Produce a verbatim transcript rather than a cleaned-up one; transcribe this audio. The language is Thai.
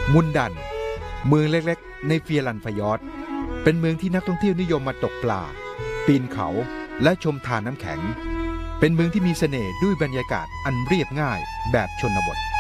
มุนดันเมืองเล็กๆในเฟียรันฟยอร์ดเป็นเมืองที่นักท่องเที่ยวนิยมมาตกปลาปีนเขาและชมทานน้ำแข็งเป็นเมืองที่มีเสน่ห์ด้วยบรรยากาศอันเรียบง่ายแบบชนบท